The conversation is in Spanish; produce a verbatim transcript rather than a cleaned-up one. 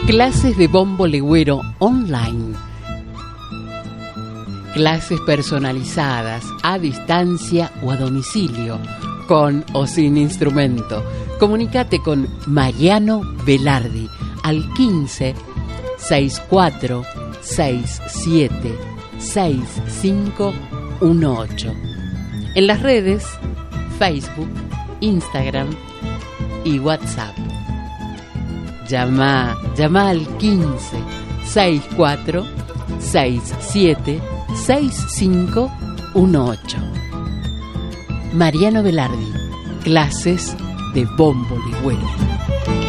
Clases de bombo legüero online. Clases personalizadas, a distancia o a domicilio, con o sin instrumento. Comunícate con Mariano Velardi al quince, sesenta y cuatro, sesenta y siete, sesenta y cinco dieciocho. En las redes, Facebook, Instagram y WhatsApp. Llama, llama al quince, sesenta y cuatro, sesenta y siete, sesenta y cinco dieciocho. Mariano Velardi, clases de bombo legüero.